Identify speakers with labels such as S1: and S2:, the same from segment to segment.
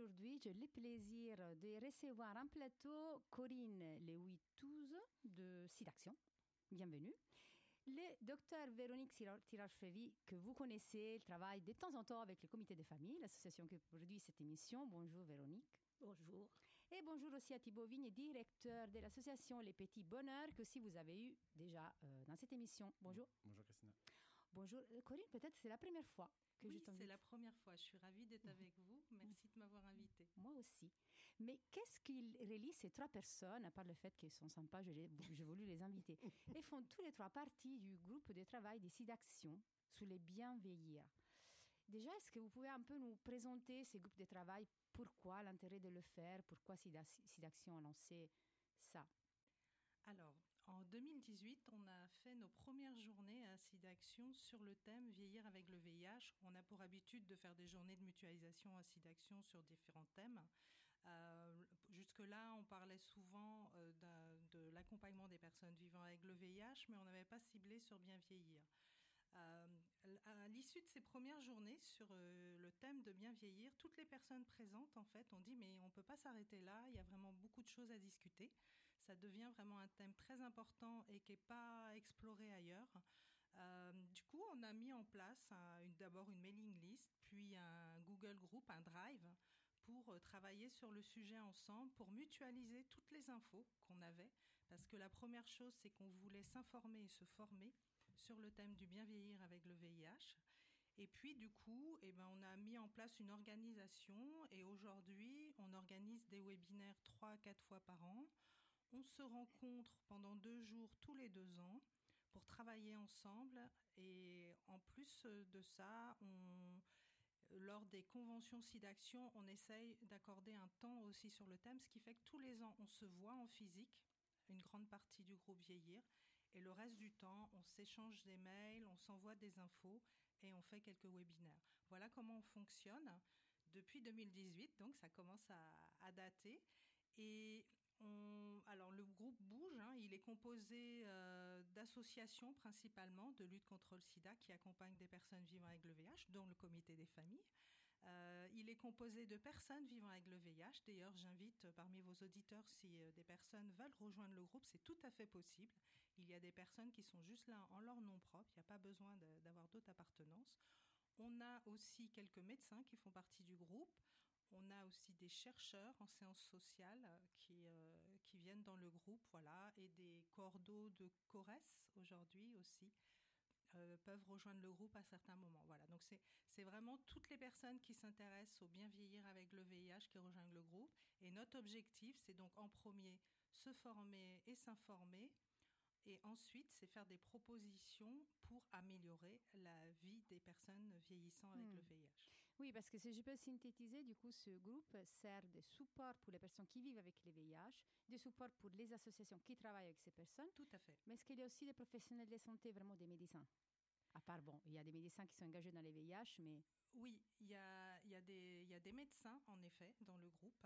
S1: aujourd'hui, j'ai le plaisir de recevoir en plateau Corinne Lehuy-Touze de SIDAction. Bienvenue. Le docteur Véronique Tirage-Frévy, que vous connaissez, elle travaille de temps en temps avec le comité des familles, l'association qui produit cette émission. Bonjour Véronique.
S2: Bonjour.
S1: Et bonjour aussi à Thibaut Vigne, directeur de l'association Les Petits Bonheurs, que si vous avez eu déjà dans cette émission. Bonjour.
S3: Bonjour Christina.
S1: Bonjour Corinne, peut-être c'est la première fois que je
S4: Oui,
S1: t'invite.
S4: c'est la première fois. Je suis ravie d'être avec vous. Merci de m'avoir invitée.
S1: Moi aussi. Mais qu'est-ce qui relie ces trois personnes, à part le fait qu'elles sont sympas, j'ai voulu les inviter. Elles font tous les trois partie du groupe de travail des SIDAction sur les bien vieillir. Déjà, est-ce que vous pouvez un peu nous présenter ces groupes de travail? Pourquoi l'intérêt de le faire? Pourquoi SIDAction a lancé ça?
S4: Alors, en 2018, on a fait nos premières journées à SIDAction sur le thème Vieillir avec le VIH. On a pour habitude de faire des journées de mutualisation à SIDAction sur différents thèmes. Jusque-là, on parlait souvent de l'accompagnement des personnes vivant avec le VIH, mais on n'avait pas ciblé sur bien vieillir. À l'issue de ces premières journées sur le thème de bien vieillir, toutes les personnes présentes en fait ont dit mais on ne peut pas s'arrêter là, il y a vraiment beaucoup de choses à discuter. Ça devient vraiment un thème très important et qui n'est pas exploré ailleurs. Du coup, on a mis en place d'abord une mailing list, puis un Google Group, un Drive, pour travailler sur le sujet ensemble, pour mutualiser toutes les infos qu'on avait. Parce que la première chose, c'est qu'on voulait s'informer et se former sur le thème du bien vieillir avec le VIH. Et puis, du coup, on a mis en place une organisation et aujourd'hui, on organise des webinaires 3 à 4 fois par an. On se rencontre pendant 2 jours tous les 2 ans pour travailler ensemble. Et en plus de ça, lors des conventions SIDAction, on essaye d'accorder un temps aussi sur le thème, ce qui fait que tous les ans, on se voit en physique, une grande partie du groupe Vieillir. Et le reste du temps, on s'échange des mails, on s'envoie des infos et on fait quelques webinaires. Voilà comment on fonctionne depuis 2018, donc ça commence à dater. Et alors le groupe bouge, il est composé d'associations principalement de lutte contre le sida qui accompagnent des personnes vivant avec le VIH, dont le comité des familles. Il est composé de personnes vivant avec le VIH. D'ailleurs, j'invite parmi vos auditeurs, si des personnes veulent rejoindre le groupe, c'est tout à fait possible. Il y a des personnes qui sont juste là en leur nom propre. Il n'y a pas besoin d'avoir d'autres appartenances. On a aussi quelques médecins qui font partie du groupe. On a aussi des chercheurs en sciences sociales qui viennent dans le groupe, voilà, et des coordos de CORES aujourd'hui aussi. Peuvent rejoindre le groupe à certains moments. Voilà. Donc c'est vraiment toutes les personnes qui s'intéressent au bien vieillir avec le VIH qui rejoignent le groupe. Et notre objectif, c'est donc en premier se former et s'informer. Et ensuite, c'est faire des propositions pour améliorer la vie des personnes vieillissant avec le VIH.
S1: Oui, parce que si je peux synthétiser, du coup, ce groupe sert de support pour les personnes qui vivent avec le VIH, de support pour les associations qui travaillent avec ces personnes.
S4: Tout à fait.
S1: Mais est-ce qu'il y a aussi des professionnels de santé, vraiment des médecins? À part, bon, il y a des médecins qui sont engagés dans les VIH, mais...
S4: Oui, il y a des médecins, en effet, dans le groupe.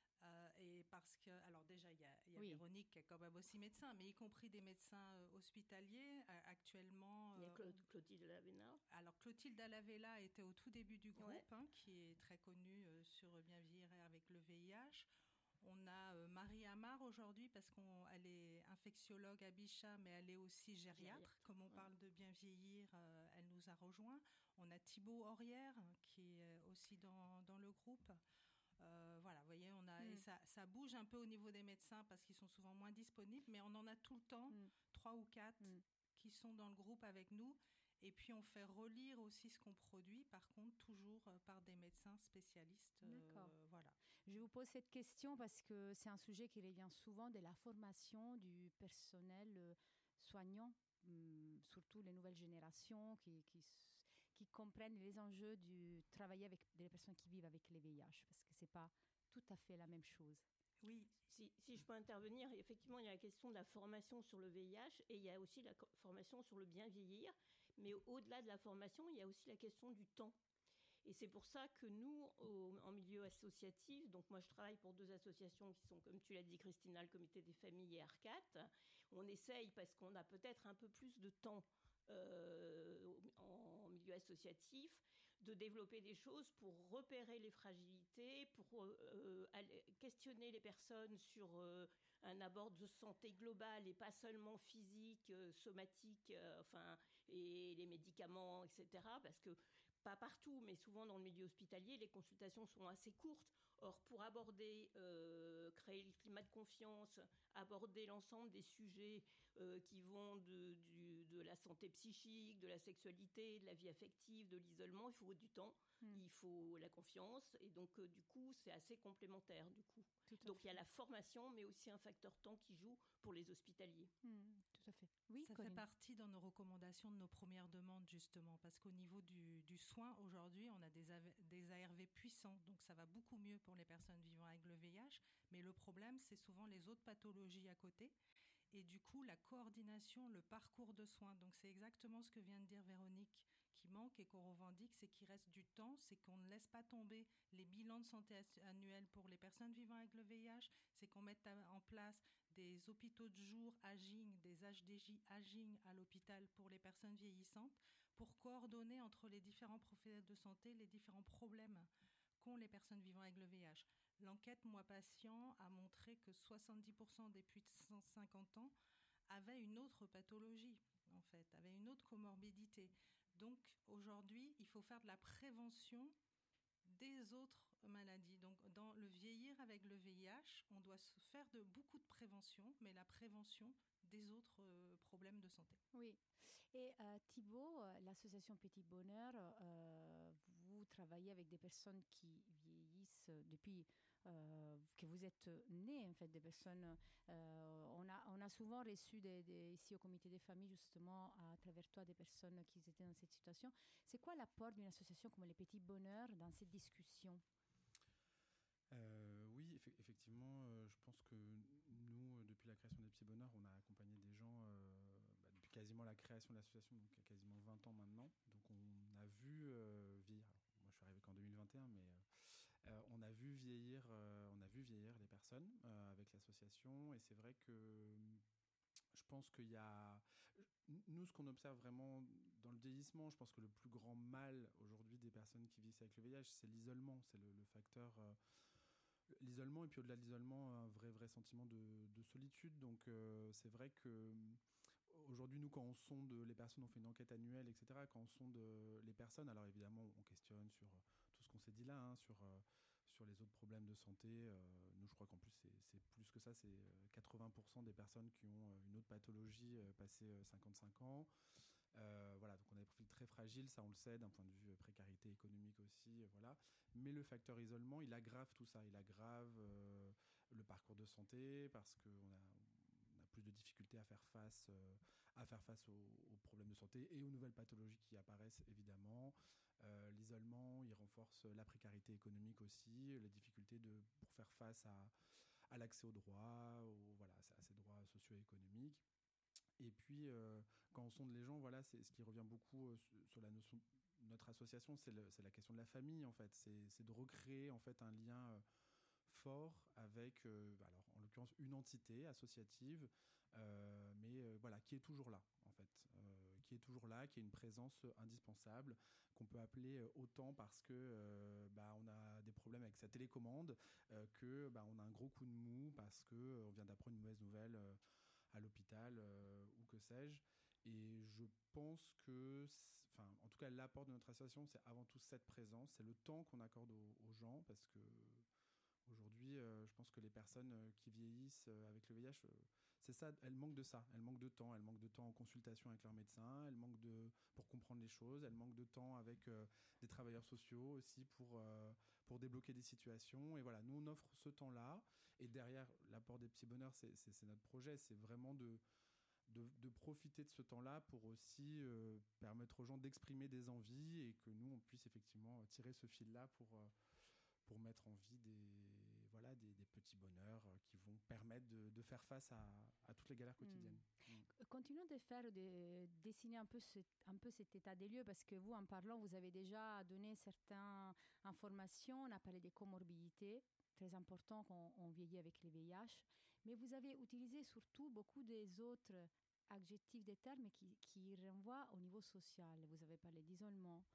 S4: Et parce que, alors déjà, il y a
S1: oui.
S4: Véronique qui est quand même aussi médecin, mais y compris des médecins hospitaliers. Actuellement...
S2: Il y a Clotilde Alavella.
S4: Alors, Clotilde Alavella était au tout début du groupe,
S2: Ouais.
S4: Qui est très connue sur bien vieillir avec le VIH. On a Marie Amar aujourd'hui parce qu'elle est infectiologue à Bichat, mais elle est aussi gériatre. Comme on parle de bien vieillir, elle nous a rejoints. On a Thibaut Aurière qui est aussi dans le groupe. Voilà, vous voyez, et ça bouge un peu au niveau des médecins parce qu'ils sont souvent moins disponibles, mais on en a tout le temps, 3 ou 4 qui sont dans le groupe avec nous. Et puis, on fait relire aussi ce qu'on produit, par contre, toujours par des médecins spécialistes.
S1: D'accord.
S4: Voilà.
S1: Je vous pose cette question parce que c'est un sujet qui revient souvent de la formation du personnel soignant, surtout les nouvelles générations qui comprennent les enjeux du travailler avec des personnes qui vivent avec les VIH, parce que ce n'est pas tout à fait la même chose.
S4: Oui.
S2: Si je peux intervenir, effectivement, il y a la question de la formation sur le VIH et il y a aussi la formation sur le bien vieillir. Mais au-delà de la formation, il y a aussi la question du temps. Et c'est pour ça que nous, en milieu associatif, donc moi je travaille pour 2 associations qui sont, comme tu l'as dit Christina, le comité des familles et ARCAT, on essaye, parce qu'on a peut-être un peu plus de temps en milieu associatif, de développer des choses pour repérer les fragilités, pour questionner les personnes sur un abord de santé globale et pas seulement physique, somatique, et les médicaments, etc. Parce que pas partout, mais souvent dans le milieu hospitalier, les consultations sont assez courtes. Or, pour aborder, créer le climat de confiance, aborder l'ensemble des sujets qui vont de la santé psychique, de la sexualité, de la vie affective, de l'isolement, il faut du temps, il faut la confiance, et donc du coup, c'est assez complémentaire du coup. Donc il y a la formation, mais aussi un facteur temps qui joue pour les hospitaliers.
S1: Tout à fait. Oui,
S4: ça fait partie dans nos recommandations de nos premières demandes, justement, parce qu'au niveau du soin, aujourd'hui, on a des ARV puissants, donc ça va beaucoup mieux pour les personnes vivant avec le VIH, mais le problème, c'est souvent les autres pathologies à côté, et du coup, la coordination, le parcours de soins. Donc c'est exactement ce que vient de dire Véronique, qui manque et qu'on revendique, c'est qu'il reste du temps, c'est qu'on ne laisse pas tomber les bilans de santé annuels pour les personnes vivant avec le VIH, c'est qu'on mette en place des hôpitaux de jour AGING, des HDJ AGING à l'hôpital pour les personnes vieillissantes, pour coordonner entre les différents professionnels de santé les différents problèmes qu'ont les personnes vivant avec le VIH. L'enquête Moi Patient a montré que 70% des plus de 150 ans avaient une autre pathologie, en fait, avaient une autre comorbidité. Donc aujourd'hui, il faut faire de la prévention des autres maladies. Donc dans le vieillir avec le VIH, on doit faire beaucoup de prévention, mais la prévention des autres problèmes de santé.
S1: Oui. Et Thibaut, l'association Petit Bonheur, vous travaillez avec des personnes qui vieillissent depuis que vous êtes né, en fait, des personnes. On a souvent reçu ici au comité des familles, justement, à travers toi, des personnes qui étaient dans cette situation. C'est quoi l'apport d'une association comme les Petits Bonheurs dans cette discussion?
S3: Oui, effectivement, je pense que nous, depuis la création des Petits Bonheurs, on a accompagné des gens depuis quasiment la création de l'association, donc il y a quasiment 20 ans maintenant. Donc on a vu vieillir. Alors, moi, je suis arrivé qu'en 2021, mais on a vu vieillir les personnes avec l'association. Et c'est vrai que je pense qu'il y a... Nous, ce qu'on observe vraiment dans le vieillissement, je pense que le plus grand mal aujourd'hui des personnes qui vivent avec le VIH, c'est l'isolement, c'est le facteur... l'isolement, et puis au-delà de l'isolement, un vrai sentiment de solitude. Donc c'est vrai que aujourd'hui, nous, quand on sonde les personnes, on fait une enquête annuelle, etc. Quand on sonde les personnes, alors évidemment, on questionne sur tout ce qu'on s'est dit là, hein, sur les autres problèmes de santé. Nous, je crois qu'en plus, c'est plus que ça, c'est 80% des personnes qui ont une autre pathologie passé 55 ans. Voilà, donc on a des profils très fragiles, ça on le sait, d'un point de vue précarité économique aussi, voilà. Mais le facteur isolement, il aggrave tout ça, il aggrave le parcours de santé parce qu'on a plus de difficultés à faire face aux problèmes de santé et aux nouvelles pathologies qui apparaissent évidemment. L'isolement, il renforce la précarité économique aussi, les difficultés pour faire face à l'accès aux droits, voilà, à ces droits socio-économiques. Et puis, quand on sonde les gens, voilà, c'est ce qui revient beaucoup sur la notion de notre association, c'est la question de la famille, en fait. C'est de recréer, en fait, un lien fort avec, alors, en l'occurrence, une entité associative, mais voilà, qui est toujours là, en fait. Qui est toujours là, qui est une présence indispensable, qu'on peut appeler autant parce que on a des problèmes avec sa télécommande, que on a un gros coup de mou parce que on vient d'apprendre une mauvaise nouvelle à l'hôpital ou que sais-je. Et je pense que, en tout cas, l'apport de notre association, c'est avant tout cette présence, c'est le temps qu'on accorde aux gens, parce que aujourd'hui, je pense que les personnes qui vieillissent avec le VIH, c'est ça, elles manquent de ça, elles manquent de temps, en consultation avec leur médecin, elles manquent pour comprendre les choses, elles manquent de temps avec des travailleurs sociaux aussi pour débloquer des situations. Et voilà, nous on offre ce temps-là, et derrière l'apport des Petits Bonheurs, c'est notre projet, c'est vraiment de profiter de ce temps-là pour aussi permettre aux gens d'exprimer des envies, et que nous on puisse effectivement tirer ce fil-là pour mettre en vie des petits bonheurs qui vont permettre de faire face à toutes les galères quotidiennes.
S1: Continuons de dessiner un peu cet état des lieux, parce que vous, en parlant, vous avez déjà donné certaines informations. On a parlé des comorbidités, très important quand on vieillit avec les VIH, mais vous avez utilisé surtout beaucoup des autres adjectifs, des termes qui renvoient au niveau social. Vous avez parlé d'isolement,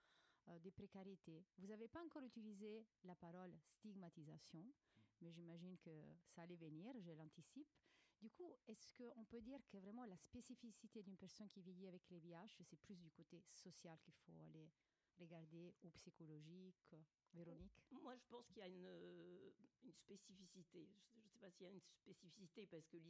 S1: des précarités. Vous n'avez pas encore utilisé la parole stigmatisation, mais j'imagine que ça allait venir, je l'anticipe. Du coup, est-ce qu'on peut dire que vraiment la spécificité d'une personne qui vieillit avec les VIH, c'est plus du côté social qu'il faut aller regarder ou psychologique? Véronique?
S2: Moi, je pense qu'il y a une spécificité. Je ne sais pas s'il y a une spécificité parce que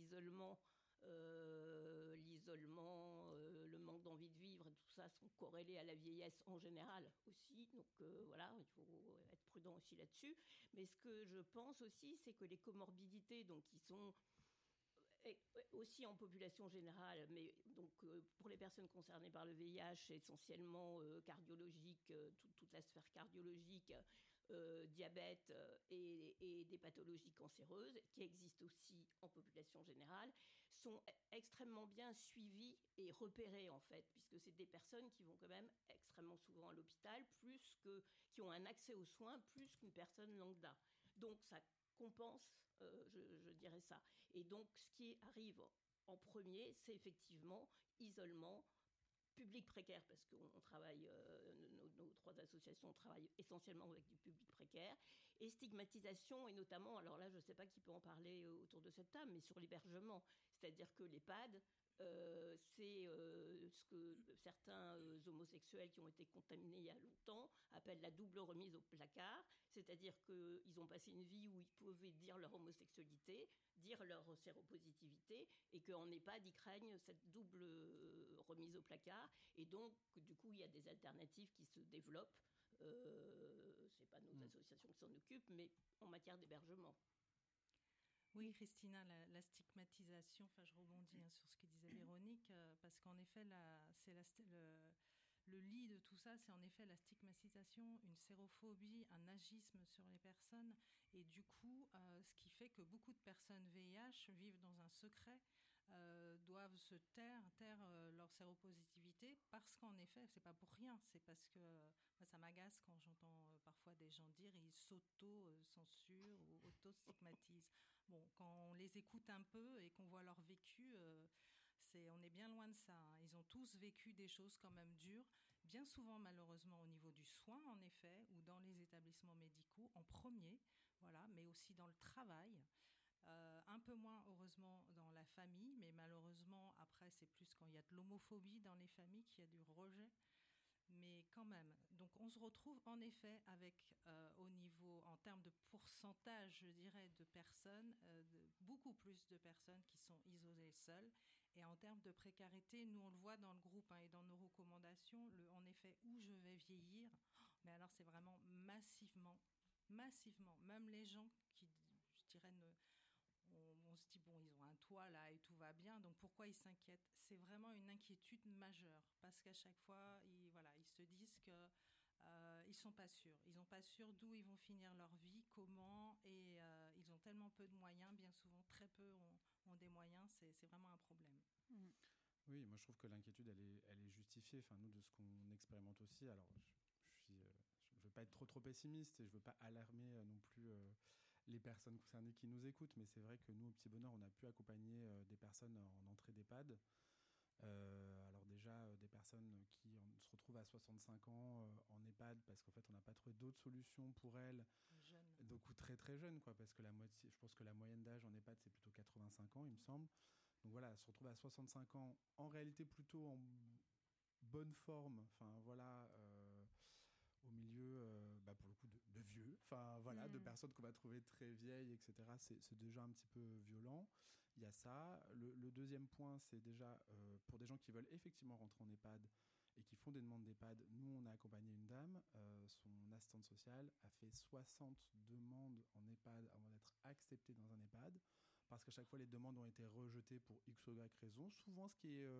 S2: le manque d'envie de vivre, tout ça sont corrélés à la vieillesse en général aussi. Donc voilà, il faut être prudent aussi là-dessus. Mais ce que je pense aussi, c'est que les comorbidités, donc qui sont aussi en population générale, mais donc pour les personnes concernées par le VIH, essentiellement cardiologique, toute la sphère cardiologique, diabète et des pathologies cancéreuses qui existent aussi en population générale, sont extrêmement bien suivies et repérées en fait, puisque c'est des personnes qui vont quand même extrêmement souvent à l'hôpital, qui ont un accès aux soins plus qu'une personne lambda. Donc ça compense, je dirais ça. Et donc, ce qui arrive en premier, c'est effectivement isolement, public précaire, parce qu'on travaille, nos trois associations travaillent essentiellement avec du public précaire, et stigmatisation, et notamment, alors là, je ne sais pas qui peut en parler autour de cette table, mais sur l'hébergement. C'est-à-dire que l'EHPAD, c'est ce que certains homosexuels qui ont été contaminés il y a longtemps appellent la double remise au placard, c'est-à-dire qu'ils ont passé une vie où ils pouvaient dire leur homosexualité, dire leur séropositivité, et qu'en EHPAD, ils craignent cette double remise au placard, et donc, du coup, il y a des alternatives qui se développent. C'est pas nos associations qui s'en occupent, mais en matière d'hébergement.
S4: Oui, Christina, la stigmatisation, enfin je rebondis sur ce que disait Véronique, parce qu'en effet, le lit de tout ça, c'est en effet la stigmatisation, une sérophobie, un agisme sur les personnes, et du coup, ce qui fait que beaucoup de personnes VIH vivent dans un secret, doivent se taire leur séropositivité, parce qu'en effet, c'est pas pour rien, c'est parce que moi, ça m'agace quand j'entends parfois des gens dire ils s'auto-censurent ou auto-stigmatisent. Bon, quand on les écoute un peu et qu'on voit leur vécu, on est bien loin de ça, hein. Ils ont tous vécu des choses quand même dures, bien souvent malheureusement au niveau du soin en effet, ou dans les établissements médicaux en premier, voilà, mais aussi dans le travail. Un peu moins heureusement dans la famille, mais malheureusement après c'est plus quand il y a de l'homophobie dans les familles qu'il y a du rejet. Mais quand même, donc on se retrouve en effet avec, au niveau, en termes de pourcentage, je dirais, de personnes, beaucoup plus de personnes qui sont isolées seules. Et en termes de précarité, nous on le voit dans le groupe, hein, et dans nos recommandations, en effet, où je vais vieillir, mais alors c'est vraiment massivement, massivement, même les gens qui, je dirais, on se dit, bon, ils ont un toit là et tout va bien, donc pourquoi ils s'inquiètent? C'est vraiment une inquiétude majeure, parce qu'à chaque fois, voilà, ils se disent que ils sont pas sûrs. Ils n'ont pas sûr d'où ils vont finir leur vie, comment, et ils ont tellement peu de moyens, bien souvent très peu ont des moyens, c'est vraiment un problème.
S1: Mmh.
S3: Oui, moi je trouve que l'inquiétude, elle est justifiée. Enfin, nous, de ce qu'on expérimente aussi, alors je veux pas être trop pessimiste et je veux pas alarmer non plus les personnes concernées qui nous écoutent, mais c'est vrai que nous, au Petit Bonheur, on a pu accompagner des personnes en entrée d'EHPAD. Alors déjà, des personnes qui se retrouvent à 65 ans en EHPAD parce qu'en fait, on n'a pas trouvé d'autres solutions pour elles.
S4: Jeune.
S3: Donc très très jeunes, quoi, parce que je pense que la moyenne d'âge en EHPAD, c'est plutôt 85 ans, il me semble. Donc voilà, se retrouve à 65 ans, en réalité plutôt en bonne forme, enfin voilà, au milieu, pour le coup, de vieux, enfin voilà, de personnes qu'on va trouver très vieilles, etc. C'est déjà un petit peu violent. Il y a ça. Le deuxième point, c'est déjà pour des gens qui veulent effectivement rentrer en EHPAD et qui font des demandes d'EHPAD. Nous, on a accompagné une dame, son assistante sociale a fait 60 demandes en EHPAD avant d'être acceptée dans un EHPAD, parce qu'à chaque fois, les demandes ont été rejetées pour X ou Y raison. Souvent,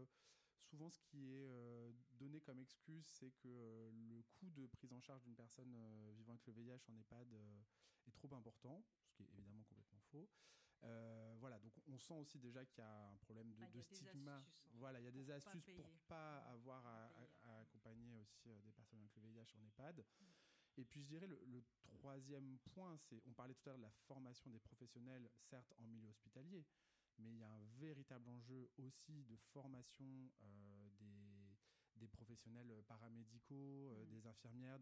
S3: ce qui est donné comme excuse, c'est que le coût de prise en charge d'une personne vivant avec le VIH en EHPAD est trop important, ce qui est évidemment complètement faux. Voilà, donc on sent aussi déjà qu'il y a un problème de stigma. Voilà, il y a des astuces pour pas avoir à accompagner aussi des personnes avec le VIH en EHPAD. Et puis je dirais le troisième point, c'est, on parlait tout à l'heure de la formation des professionnels, certes en milieu hospitalier, mais il y a un véritable enjeu aussi de formation des professionnels paramédicaux, des infirmières,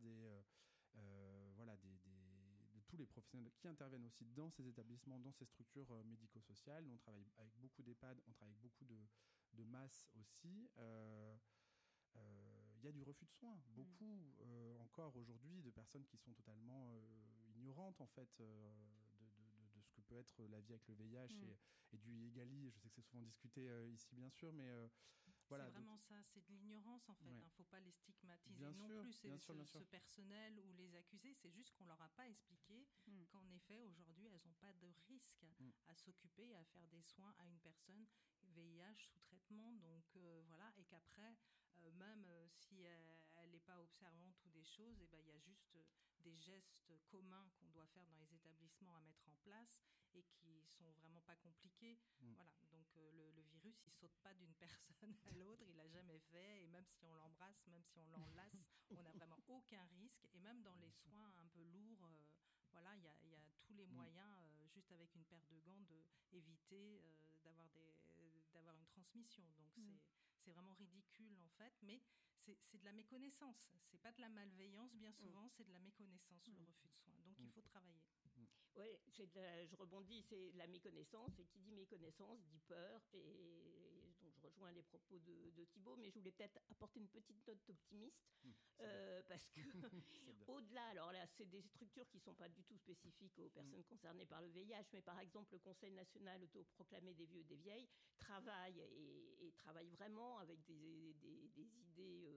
S3: de tous les professionnels qui interviennent aussi dans ces établissements, dans ces structures médico-sociales. Nous, on travaille avec beaucoup d'EHPAD, on travaille avec beaucoup de masses aussi. Il y a du refus de soins, beaucoup encore aujourd'hui, de personnes qui sont totalement ignorantes en fait de ce que peut être la vie avec le VIH et du EGalie. Je sais que c'est souvent discuté ici bien sûr, mais voilà.
S4: C'est vraiment ça, c'est de l'ignorance en fait.
S3: Ouais.
S4: Faut pas les stigmatiser
S3: Bien
S4: non
S3: sûr,
S4: plus, c'est
S3: bien sûr.
S4: ce personnel ou les accusés, c'est juste qu'on leur a pas expliqué qu'en effet aujourd'hui elles n'ont pas de risque à s'occuper et à faire des soins à une personne VIH sous traitement, donc voilà, et qu'après même si elle n'est pas observante ou des choses, et ben il y a juste des gestes communs qu'on doit faire dans les établissements à mettre en place et qui sont vraiment pas compliqués. Voilà, donc le virus il saute pas d'une personne à l'autre, il l'a jamais fait, et même si on l'embrasse, même si on l'enlace, on n'a vraiment aucun risque, et même dans les soins un peu lourds, voilà, il y a tous les moyens, juste avec une paire de gants, d'éviter d'avoir une transmission. Donc c'est vraiment ridicule en fait, mais c'est de la méconnaissance. C'est pas de la malveillance bien souvent, c'est de la méconnaissance, le refus de soins. Donc il faut travailler.
S2: Oui, je rebondis, c'est la méconnaissance, et qui dit méconnaissance dit peur, et donc je rejoins les propos de Thibaut, mais je voulais peut-être apporter une petite note optimiste, parce que au-delà, alors là, c'est des structures qui ne sont pas du tout spécifiques aux personnes concernées par le VIH, mais par exemple le Conseil national autoproclamé des vieux et des vieilles travaille et travaille vraiment avec des idées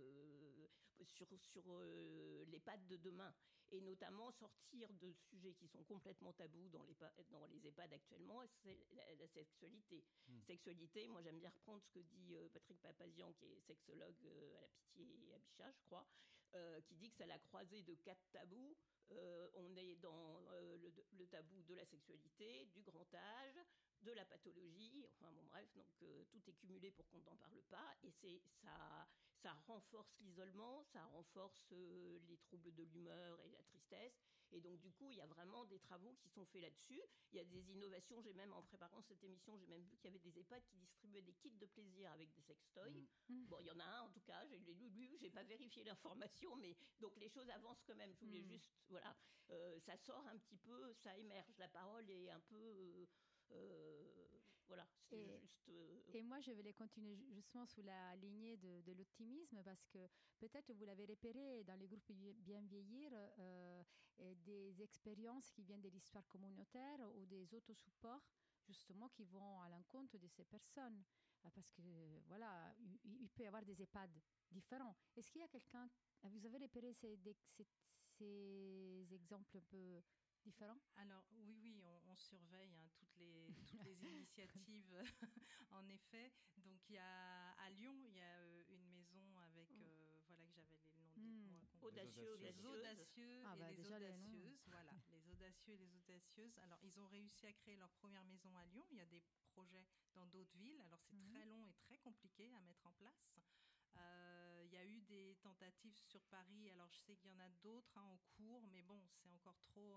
S2: sur les pattes de demain, et notamment sortir de sujets qui sont complètement tabous dans les EHPAD actuellement, c'est la sexualité. Sexualité, moi j'aime bien reprendre ce que dit Patrick Papazian, qui est sexologue à la Pitié et à Bichat, je crois, qui dit que c'est la croisée de 4 tabous. On est dans le tabou de la sexualité, du grand âge, de la pathologie, enfin bon bref, donc tout est cumulé pour qu'on n'en parle pas, et ça renforce l'isolement, ça renforce les troubles de l'humeur et la tristesse, et donc du coup il y a vraiment des travaux qui sont faits là-dessus. Il y a des innovations, j'ai même en préparant cette émission, j'ai même vu qu'il y avait des EHPAD qui distribuaient des kits de plaisir avec des sextoys. Bon, il y en a un en tout cas, j'ai lu, j'ai pas vérifié l'information, mais donc les choses avancent quand même. Je voulais juste, voilà, ça sort un petit peu, ça émerge, la parole est un peu voilà, c'est juste.
S1: Et moi, je vais continuer justement sous la lignée de l'optimisme, parce que peut-être vous l'avez repéré dans les groupes Bien Vieillir, des expériences qui viennent de l'histoire communautaire ou des autosupports, justement, qui vont à l'encontre de ces personnes. Parce que, voilà, il peut y avoir des EHPAD différents. Est-ce qu'il y a quelqu'un, vous avez repéré ces exemples un peu différents?
S4: Alors oui, on surveille toutes les initiatives, en effet. Donc il y a à Lyon, il y a une maison avec voilà, que j'avais les noms
S2: audacieux,
S4: les audacieux
S1: et
S4: les
S1: déjà
S4: audacieuses, voilà, les audacieux et les audacieuses. Alors ils ont réussi à créer leur première maison à Lyon. Il y a des projets dans d'autres villes. Alors c'est très long et très compliqué à mettre en place. Il y a eu des tentatives sur Paris. Alors je sais qu'il y en a d'autres en cours, mais bon, c'est encore trop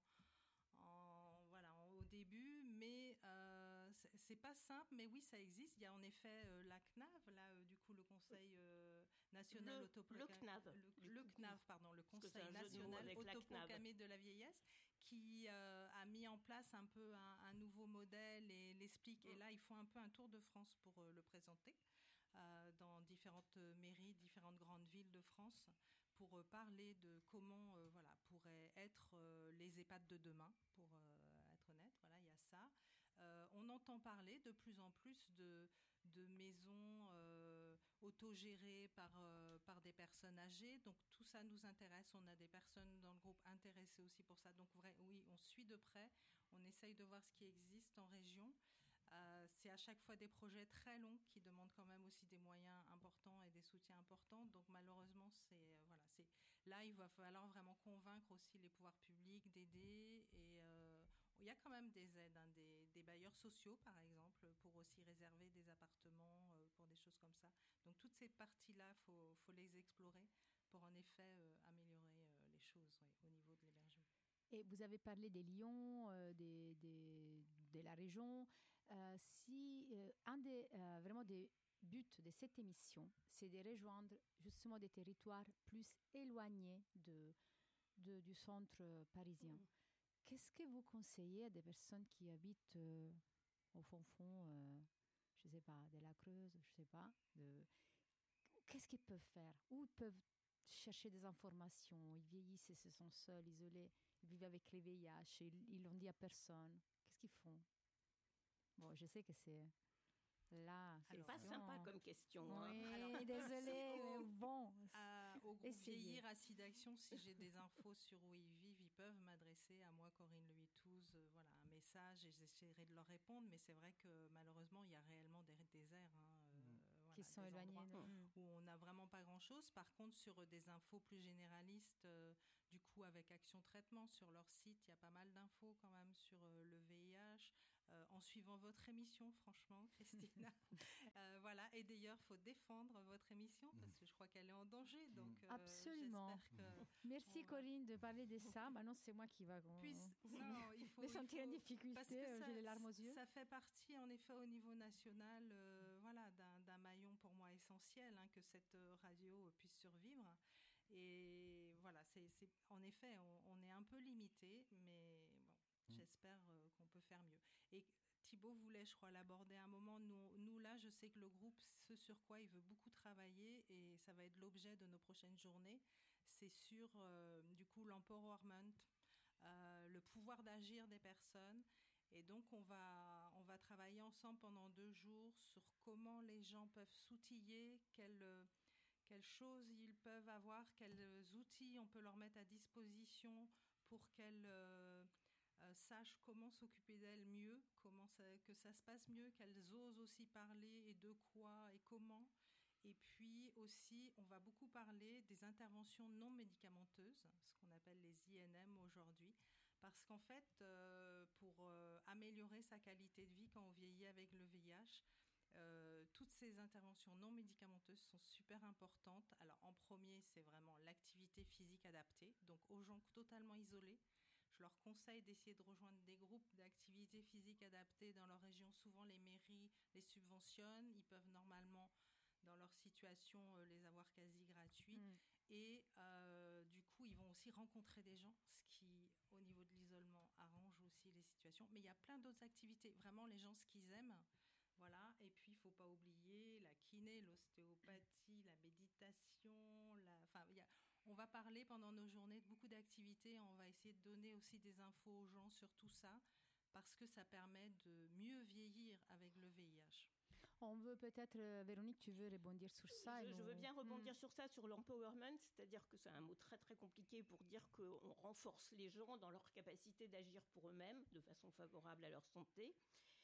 S4: au début, mais c'est pas simple, mais oui, ça existe. Il y a en effet la CNAV, là, du coup, le Conseil national
S2: le
S4: CNAV, pardon, le Conseil national autoproclamé de la vieillesse, qui a mis en place un peu un nouveau modèle et l'explique. Et là, ils font un peu un tour de France pour le présenter dans différentes mairies, différentes grandes villes de France, pour parler de comment pourraient être les EHPAD de demain, pour être honnête. Voilà, il y a ça. On entend parler de plus en plus de maisons autogérées par des personnes âgées. Donc tout ça nous intéresse. On a des personnes dans le groupe intéressées aussi pour ça. Donc oui, on suit de près. On essaye de voir ce qui existe en région. C'est à chaque fois des projets très longs qui demandent quand même aussi des moyens importants et des soutiens importants. Donc malheureusement, là, il va falloir vraiment convaincre aussi les pouvoirs publics d'aider. Et il y a quand même des aides, des bailleurs sociaux par exemple, pour aussi réserver des appartements pour des choses comme ça. Donc toutes ces parties-là, faut les explorer pour en effet améliorer les choses, au niveau de l'hébergement.
S1: Et vous avez parlé des Lyon, de la région. Si vraiment des but de cette émission, c'est de rejoindre justement des territoires plus éloignés du centre parisien. Qu'est-ce que vous conseillez à des personnes qui habitent au fond, je ne sais pas, de la Creuse, je ne sais pas, qu'est-ce qu'ils peuvent faire? Où ils peuvent chercher des informations? Ils vieillissent et se sont seuls, isolés, ils vivent avec les VIH, ils l'ont dit à personne. Qu'est-ce qu'ils font? Bon, je sais que c'est là.
S2: C'est pas sympa comme question.
S1: Oui,
S4: Alors,
S1: désolée, mais bon.
S4: Au groupe
S1: essayez.
S4: Vieillir à SIDAction, si j'ai des infos sur où ils vivent, ils peuvent m'adresser à moi, Corinne Louis-Touze, voilà, un message et j'essaierai de leur répondre. Mais c'est vrai que malheureusement, il y a réellement des déserts.
S1: Qui sont éloignés.
S4: Où on n'a vraiment pas grand-chose. Par contre, sur des infos plus généralistes, du coup, avec Action Traitement, sur leur site, il y a pas mal d'infos quand même sur le VIH. En suivant votre émission, franchement, Christina. Voilà. Et d'ailleurs, il faut défendre votre émission parce que je crois qu'elle est en danger. Donc,
S1: absolument. Merci Corinne de parler de ça. Maintenant, c'est moi qui va me sentir en difficulté. J'ai les larmes aux yeux.
S4: Ça fait partie, en effet, au niveau national, voilà, d'un maillon pour moi essentiel, que cette radio puisse survivre. Et voilà, en effet, on est un peu limité, mais bon, j'espère qu'on peut faire mieux. Et Thibaut voulait, je crois, l'aborder à un moment. Nous, là, je sais que le groupe, ce sur quoi il veut beaucoup travailler, et ça va être l'objet de nos prochaines journées, c'est sur, du coup, l'empowerment, le pouvoir d'agir des personnes. Et donc, on va travailler ensemble pendant 2 jours sur comment les gens peuvent s'outiller, quelles choses ils peuvent avoir, quels outils on peut leur mettre à disposition pour qu'elles sachent comment s'occuper d'elles mieux, que ça se passe mieux, qu'elles osent aussi parler et de quoi et comment. Et puis aussi, on va beaucoup parler des interventions non médicamenteuses, ce qu'on appelle les INM aujourd'hui, parce qu'en fait, pour améliorer sa qualité de vie quand on vieillit avec le VIH, toutes ces interventions non médicamenteuses sont super importantes. Alors en premier, c'est vraiment l'activité physique adaptée. Donc aux gens totalement isolés, je leur conseille d'essayer de rejoindre des groupes d'activité physique adaptée dans leur région. Souvent les mairies les subventionnent. Ils peuvent normalement, dans leur situation, les avoir quasi gratuits. Et du coup, ils vont aussi rencontrer des gens, ce qui, au niveau de l'isolement, arrange aussi les situations. Mais il y a plein d'autres activités. Vraiment, les gens, ce qu'ils aiment. Voilà, et puis il ne faut pas oublier la kiné, l'ostéopathie, la méditation, on va parler pendant nos journées de beaucoup d'activités, on va essayer de donner aussi des infos aux gens sur tout ça, parce que ça permet de mieux vieillir avec le VIH.
S1: On veut peut-être, Véronique, tu veux rebondir sur ça?
S2: Je veux bien rebondir sur ça, sur l'empowerment, c'est-à-dire que c'est un mot très très compliqué pour dire qu'on renforce les gens dans leur capacité d'agir pour eux-mêmes, de façon favorable à leur santé.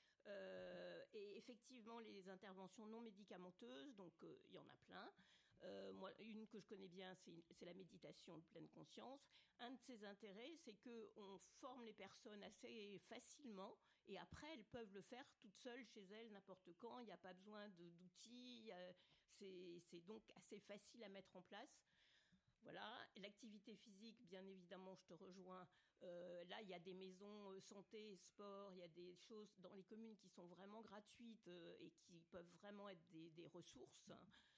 S2: Et effectivement, les interventions non médicamenteuses, donc il y en a plein. Moi, une que je connais bien, c'est la méditation de pleine conscience. Un de ses intérêts, c'est qu'on forme les personnes assez facilement et après, elles peuvent le faire toutes seules chez elles, n'importe quand. Il n'y a pas besoin d'outils. C'est donc assez facile à mettre en place. Voilà, l'activité physique, bien évidemment, je te rejoins. Là, il y a des maisons santé, sport, il y a des choses dans les communes qui sont vraiment gratuites et qui peuvent vraiment être des ressources.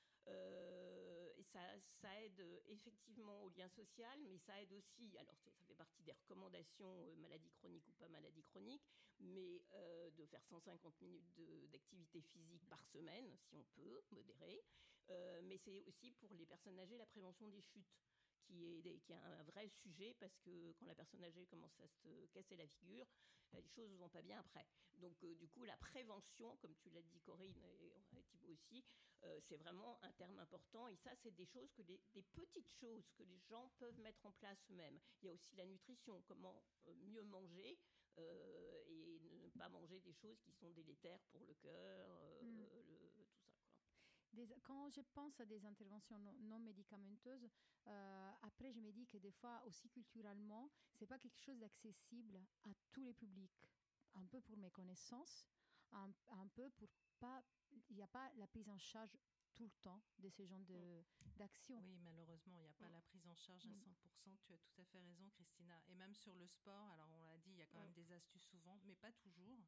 S2: Et ça aide effectivement au lien social, mais ça aide aussi, alors ça fait partie des recommandations maladie chronique ou pas maladie chronique, mais de faire 150 minutes d'activité physique par semaine, si on peut, modérée. Mais c'est aussi pour les personnes âgées la prévention des chutes, qui est un vrai sujet, parce que quand la personne âgée commence à se casser la figure, les choses ne vont pas bien après. Donc du coup, la prévention, comme tu l'as dit Corinne et Thibaut aussi, c'est vraiment un terme important. Et ça, c'est des choses, des petites choses que les gens peuvent mettre en place eux-mêmes. Il y a aussi la nutrition, comment mieux manger et ne pas manger des choses qui sont délétères pour le cœur, tout ça, quoi.
S1: Quand je pense à des interventions non médicamenteuses, après je me dis que des fois aussi culturellement, c'est pas quelque chose d'accessible à tous les publics. Un peu pour mes connaissances, un peu pour pas, il n'y a pas la prise en charge tout le temps de ce genre d'action.
S4: Oui, malheureusement, il n'y a pas la prise en charge à 100%. Tu as tout à fait raison, Christina. Et même sur le sport, alors on l'a dit, il y a quand même des astuces souvent, mais pas toujours.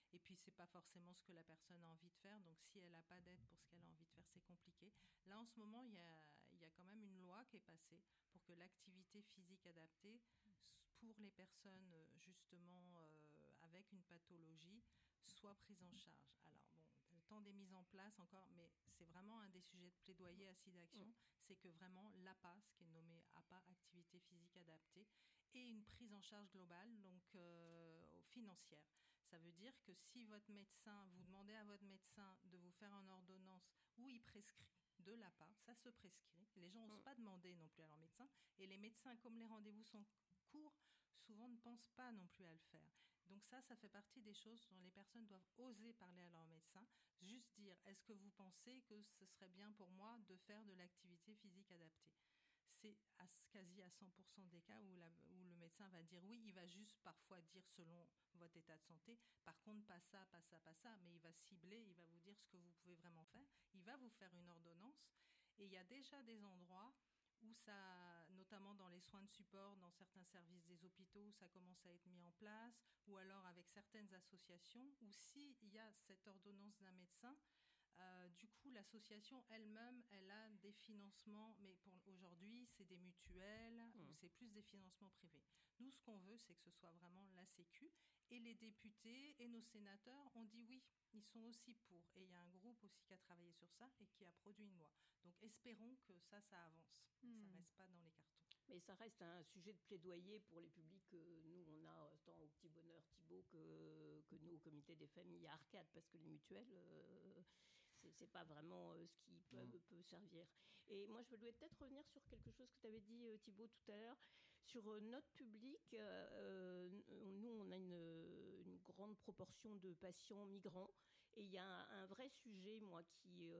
S4: Et puis, c'est pas forcément ce que la personne a envie de faire. Donc, si elle n'a pas d'aide pour ce qu'elle a envie de faire, c'est compliqué. Là, en ce moment, il y a quand même une loi qui est passée pour que l'activité physique adaptée pour les personnes justement avec une pathologie soit prise en charge. Alors bon, le temps des mises en place encore, mais c'est vraiment un des sujets de plaidoyer à SIDAction, c'est que vraiment l'APA, ce qui est nommé APA, activité physique adaptée, et une prise en charge globale, donc financière. Ça veut dire que si votre médecin, vous demandez à votre médecin de vous faire une ordonnance où il prescrit de l'APA, ça se prescrit. Les gens n'osent pas demander non plus à leur médecin. Et les médecins, comme les rendez-vous sont courts, souvent ne pensent pas non plus à le faire. Donc ça fait partie des choses dont les personnes doivent oser parler à leur médecin. Juste dire, est-ce que vous pensez que ce serait bien pour moi de faire de l'activité physique adaptée ? C'est quasi à 100% des cas où le médecin va dire oui, il va juste parfois dire selon votre état de santé, par contre pas ça, pas ça, pas ça, mais il va cibler, il va vous dire ce que vous pouvez vraiment faire, il va vous faire une ordonnance, et il y a déjà des endroits où ça, notamment dans les soins de support, dans certains services des hôpitaux, ça commence à être mis en place, ou alors avec certaines associations, où s'il y a cette ordonnance d'un médecin, du coup, l'association elle-même, elle a des financements, mais pour aujourd'hui, c'est des mutuelles ou c'est plus des financements privés. Nous, ce qu'on veut, c'est que ce soit vraiment la Sécu. Et les députés et nos sénateurs ont dit oui, ils sont aussi pour. Et il y a un groupe aussi qui a travaillé sur ça et qui a produit une loi. Donc, espérons que ça avance. Ça reste pas dans les cartons.
S2: Mais ça reste un sujet de plaidoyer pour les publics que nous, on a tant au Petit Bonheur Thibaut que nous au comité des familles à Arcade, parce que les mutuelles, c'est pas vraiment ce qui peut servir. Et moi, je voulais peut-être revenir sur quelque chose que tu avais dit, Thibaut, tout à l'heure, sur notre public. Nous, on a une grande proportion de patients migrants. Et il y a un vrai sujet, moi, qui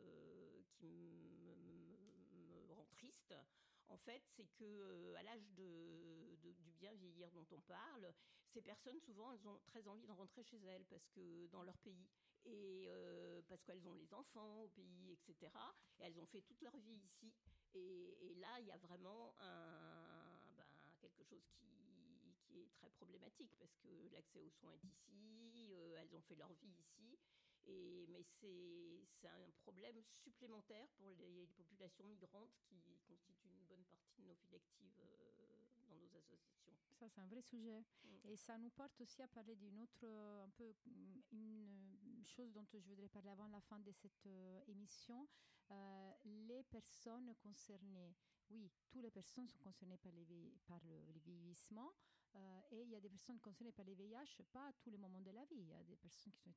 S2: me rend triste. En fait, c'est que à l'âge du bien vieillir dont on parle, ces personnes, souvent, elles ont très envie de rentrer chez elles parce que dans leur pays. Et parce qu'elles ont les enfants au pays, etc. Et elles ont fait toute leur vie ici. Et là, il y a vraiment quelque chose qui est très problématique parce que l'accès aux soins est ici, elles ont fait leur vie ici. Mais c'est un problème supplémentaire pour les populations migrantes qui constituent une bonne partie de nos vies lectives dans nos associations.
S1: Ça, c'est un vrai sujet. Et ça nous porte aussi à parler d'une autre, une chose dont je voudrais parler avant la fin de cette émission. Les personnes concernées. Oui, toutes les personnes sont concernées par le vieillissement. Et il y a des personnes concernées par les VIH, pas à tous les moments de la vie. Il y a des personnes qui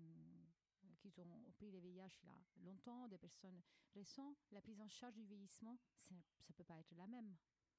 S1: ont pris le VIH il y a longtemps, des personnes récentes. La prise en charge du vieillissement, ça ne peut pas être la même.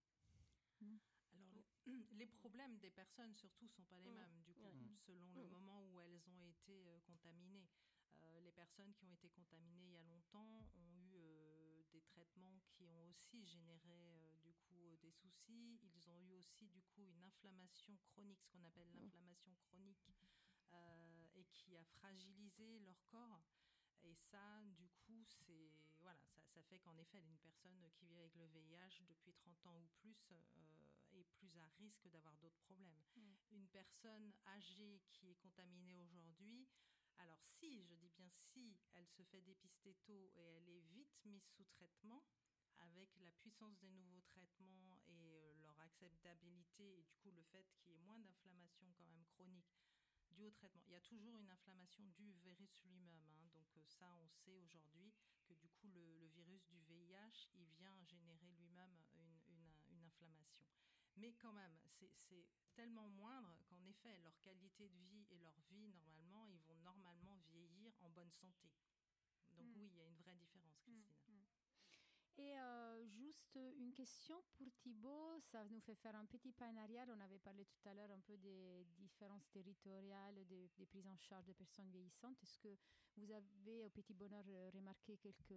S4: Alors, les problèmes des personnes, surtout, ne sont pas les mêmes, du coup, selon le moment où elles ont été contaminées. Les personnes qui ont été contaminées il y a longtemps ont eu des traitements qui ont aussi généré du coup des soucis. Ils ont eu aussi du coup une inflammation chronique, ce qu'on appelle l'inflammation chronique, et qui a fragilisé leur corps. Et ça, du coup, ça fait qu'en effet, une personne qui vit avec le VIH depuis 30 ans ou plus est plus à risque d'avoir d'autres problèmes. Une personne âgée qui est contaminée aujourd'hui, alors je dis bien si, elle se fait dépister tôt et elle est vite mise sous traitement, avec la puissance des nouveaux traitements et leur acceptabilité et du coup le fait qu'il y ait moins d'inflammation quand même chronique dû au traitement. Il y a toujours une inflammation du virus lui-même. Donc ça, on sait aujourd'hui que du coup, le virus du VIH, il vient générer lui-même une inflammation. Mais quand même, c'est tellement moindre qu'en effet, leur qualité de vie et leur vie, normalement, ils vont normalement vieillir en bonne santé. Donc oui, il y a une vraie différence, Christine.
S1: Et juste une question pour Thibaut, ça nous fait faire un petit pas en arrière. On avait parlé tout à l'heure un peu des différences territoriales, des prises en charge des personnes vieillissantes. Est-ce que vous avez au Petit Bonheur remarqué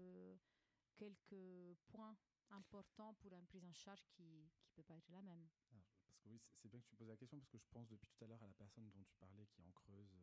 S1: quelques points importants pour une prise en charge qui ne peut pas être la même?
S3: Alors, parce que oui, c'est bien que tu poses la question, parce que je pense depuis tout à l'heure à la personne dont tu parlais qui est en Creuse,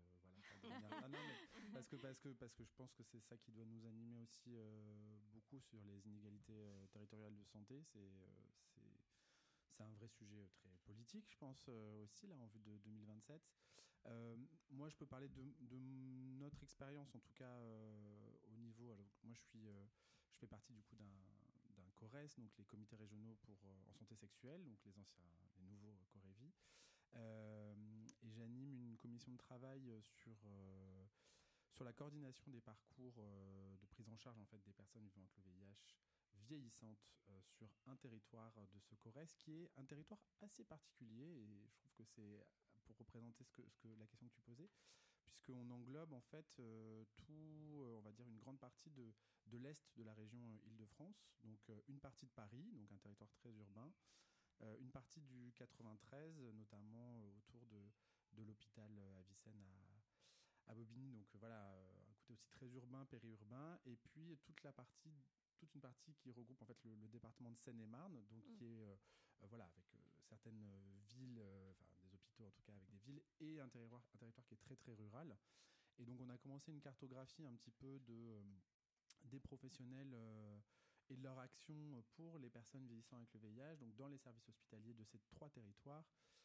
S3: parce que je pense que c'est ça qui doit nous animer aussi beaucoup sur les inégalités territoriales de santé. C'est un vrai sujet très politique, je pense aussi là en vue de 2027. Moi, je peux parler de notre expérience, en tout cas au niveau. Alors, moi, je fais partie du coup d'un CORES, donc les comités régionaux en santé sexuelle, donc les nouveaux COREVI. Et j'anime une commission de travail sur la coordination des parcours de prise en charge en fait, des personnes vivant avec le VIH vieillissantes sur un territoire de ce CORES qui est un territoire assez particulier et je trouve que c'est pour représenter la question que tu posais puisqu'on englobe en fait on va dire une grande partie de l'est de la région Île-de-France, donc une partie de Paris, donc un territoire très urbain, une partie du 93, notamment autour de l'hôpital Avicenne à Bobigny, donc voilà, un côté aussi très urbain, périurbain, et puis toute une partie qui regroupe en fait le département de Seine-et-Marne, donc qui est voilà avec certaines villes, enfin des hôpitaux en tout cas avec des villes et un territoire qui est très très rural. Et donc on a commencé une cartographie un petit peu des professionnels et de leur action pour les personnes vieillissant avec le VIH, donc dans les services hospitaliers de ces 3 territoires.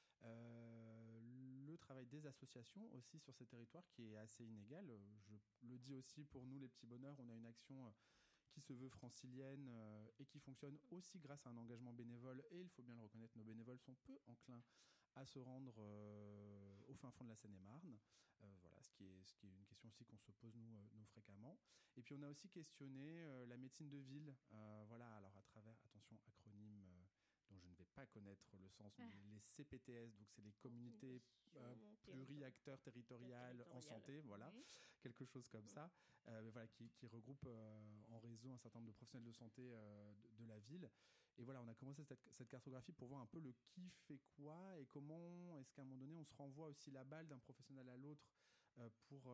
S3: Le travail des associations aussi sur ces territoires qui est assez inégal. Je le dis aussi pour nous les petits bonheurs, on a une action qui se veut francilienne et qui fonctionne aussi grâce à un engagement bénévole et il faut bien le reconnaître, nos bénévoles sont peu enclins à se rendre au fin fond de la Seine-et-Marne. Voilà, ce qui est une question aussi qu'on se pose nous fréquemment. Et puis on a aussi questionné la médecine de ville, voilà, alors à travers, attention, acronyme dont je ne vais pas connaître le sens, mais les CPTS, donc c'est les communautés pluri-acteurs territoriales en santé, voilà, quelque chose comme ça, voilà, qui regroupe en réseau un certain nombre de professionnels de santé de la ville. Et voilà, on a commencé cette cartographie pour voir un peu le qui fait quoi et comment est-ce qu'à un moment donné on se renvoie aussi la balle d'un professionnel à l'autre pour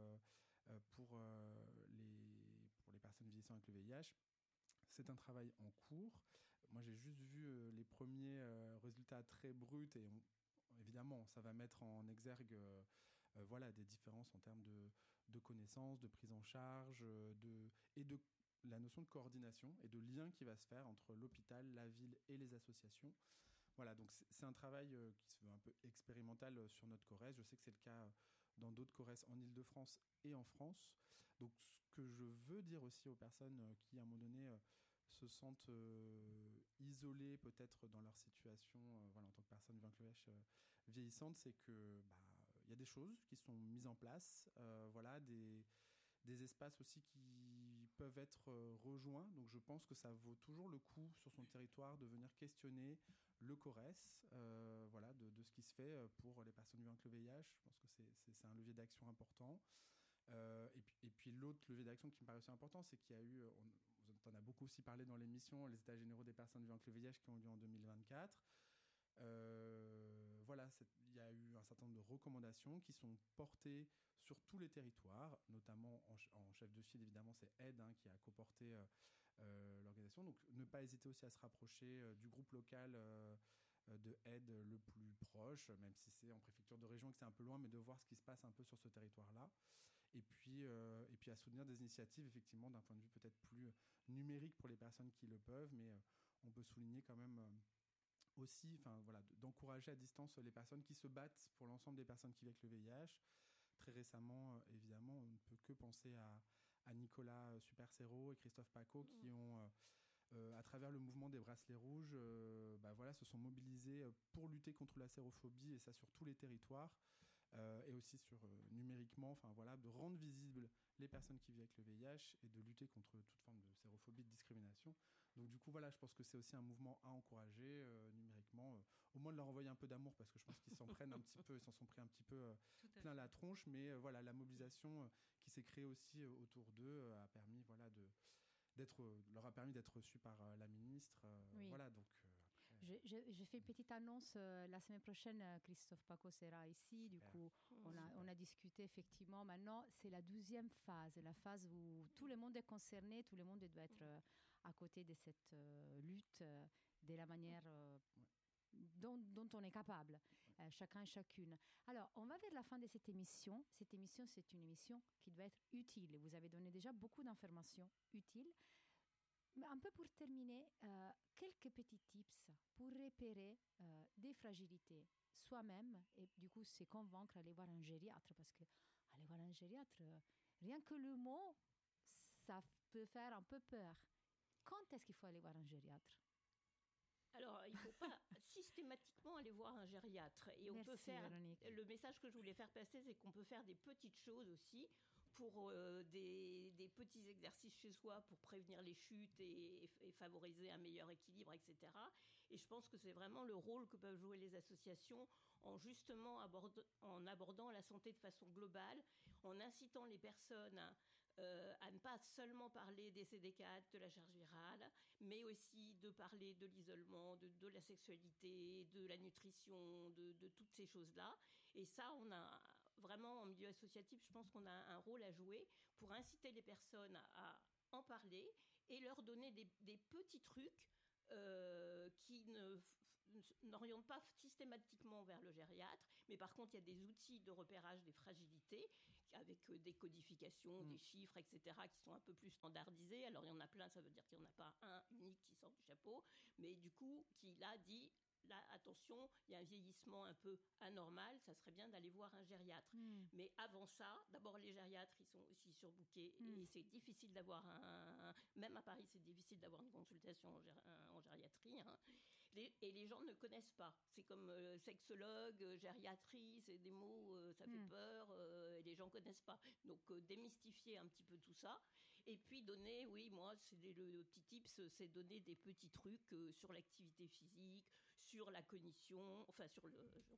S3: les personnes vieillissant avec le VIH. C'est un travail en cours. Moi, j'ai juste vu les premiers résultats très bruts et évidemment, ça va mettre en exergue voilà, des différences en termes de connaissances, de prise en charge et de la notion de coordination et de lien qui va se faire entre l'hôpital, la ville et les associations. Voilà, donc c'est un travail qui se veut un peu expérimental sur notre CORES. Je sais que c'est le cas dans d'autres CORES en Île-de-France et en France. Donc ce que je veux dire aussi aux personnes qui, à un moment donné, se sentent isolées peut-être dans leur situation voilà, en tant que personne vivant avec le VIH vieillissante, c'est que y a des choses qui sont mises en place, voilà, des espaces aussi qui peuvent être rejoints. Donc je pense que ça vaut toujours le coup sur son territoire de venir questionner le CORES, voilà, de ce qui se fait pour les personnes vivant avec le VIH. Je pense que c'est un levier d'action important. Et puis l'autre levier d'action qui me paraît aussi important, c'est qu'il y a eu, on en a beaucoup aussi parlé dans l'émission, les états généraux des personnes vivant avec le VIH qui ont lieu en 2024. Voilà, il y a eu un certain nombre de recommandations qui sont portées sur tous les territoires, notamment en chef de file, évidemment, c'est Aide qui a coporté l'organisation. Donc, ne pas hésiter aussi à se rapprocher du groupe local de Aide le plus proche, même si c'est en préfecture de région et que c'est un peu loin, mais de voir ce qui se passe un peu sur ce territoire-là. Et puis à soutenir des initiatives, effectivement, d'un point de vue peut-être plus numérique pour les personnes qui le peuvent, mais on peut souligner quand même aussi, voilà, d'encourager à distance les personnes qui se battent pour l'ensemble des personnes qui vivent avec le VIH. Très récemment, évidemment, on ne peut que penser à Nicolas Supercero et Christophe Paco qui ont, à travers le mouvement des bracelets rouges, voilà, se sont mobilisés pour lutter contre la sérophobie, et ça sur tous les territoires. Et aussi numériquement, voilà, de rendre visibles les personnes qui vivent avec le VIH et de lutter contre toute forme de sérophobie, de discrimination. Donc du coup, voilà, je pense que c'est aussi un mouvement à encourager numériquement, au moins de leur envoyer un peu d'amour, parce que je pense qu'ils s'en prennent un petit peu, ils s'en sont pris un petit peu plein la tronche, mais voilà, la mobilisation qui s'est créée aussi autour d'eux a permis, voilà, leur a permis d'être reçus par la ministre.
S1: Oui.
S3: Voilà, donc...
S1: Je fais une petite annonce. La semaine prochaine, Christophe Paco sera ici. Du coup, on a discuté effectivement. Maintenant, c'est la 12e phase, la phase où tout le monde est concerné, tout le monde doit être à côté de cette lutte de la manière dont on est capable, chacun et chacune. Alors, on va vers la fin de cette émission. Cette émission, c'est une émission qui doit être utile. Vous avez donné déjà beaucoup d'informations utiles. un peu pour terminer, quelques petits tips pour repérer des fragilités soi-même et du coup se convaincre d'aller voir un gériatre parce que aller voir un gériatre, rien que le mot, ça peut faire un peu peur. Quand est-ce qu'il faut aller voir un gériatre?
S2: Alors, il ne faut pas systématiquement aller voir un gériatre. Et on peut faire.
S1: Véronique.
S2: Le message que je voulais faire passer, c'est qu'on peut faire des petites choses aussi pour des petits exercices chez soi pour prévenir les chutes et favoriser un meilleur équilibre, etc. Et je pense que c'est vraiment le rôle que peuvent jouer les associations en justement en abordant la santé de façon globale, en incitant les personnes à ne pas seulement parler des CD4, de la charge virale, mais aussi de parler de l'isolement, de la sexualité, de la nutrition, de toutes ces choses-là. Et ça, on a vraiment, en milieu associatif, je pense qu'on a un rôle à jouer pour inciter les personnes à en parler et leur donner des petits trucs qui n'orientent pas systématiquement vers le gériatre, mais par contre, il y a des outils de repérage des fragilités avec des codifications, des chiffres, etc., qui sont un peu plus standardisés. Alors, il y en a plein, ça veut dire qu'il n'y en a pas un unique qui sort du chapeau, mais du coup, qui là dit, là, attention, il y a un vieillissement un peu anormal, ça serait bien d'aller voir un gériatre. Mais avant ça, d'abord, les gériatres, ils sont aussi surbookés, et c'est difficile d'avoir même à Paris, c'est difficile d'avoir une consultation en gériatrie, hein. Et les gens ne connaissent pas. C'est comme sexologue, gériatrie, c'est des mots, ça fait peur, et les gens ne connaissent pas. Donc, démystifier un petit peu tout ça. Et puis donner, oui, moi, le petit tips, c'est donner des petits trucs sur l'activité physique, sur la cognition, enfin sur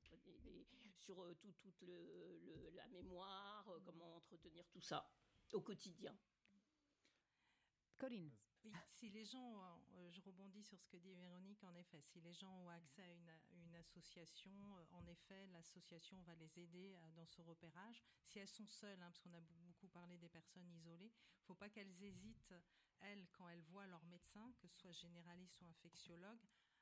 S2: toute la mémoire, comment entretenir tout ça au quotidien.
S1: Corinne.
S4: Oui, si les gens, je rebondis sur ce que dit Véronique, en effet, si les gens ont accès à une association, en effet, l'association va les aider dans ce repérage. Si elles sont seules, hein, parce qu'on a beaucoup parlé des personnes isolées, il ne faut pas qu'elles hésitent, elles, quand elles voient leur médecin, que ce soit généraliste ou infectiologue,